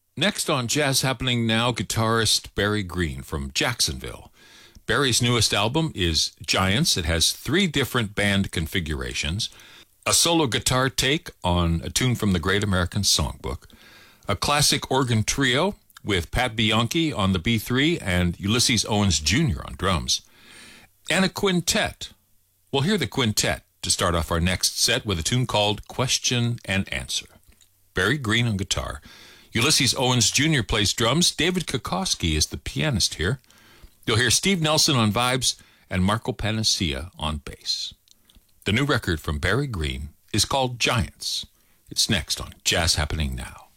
Next on Jazz Happening Now, guitarist Barry Green from Jacksonville. Barry's newest album is Giants. It has 3 different band configurations, a solo guitar take on a tune from the Great American Songbook, a classic organ trio with Pat Bianchi on the B3 and Ulysses Owens Jr. on drums, and a quintet. We'll hear the quintet to start off our next set with a tune called Question and Answer. Barry Green on guitar. Ulysses Owens Jr. plays drums. David Kokoski is the pianist here. You'll hear Steve Nelson on vibes and Marco Panacea on bass. The new record from Barry Green is called Giants. It's next on Jazz Happening Now.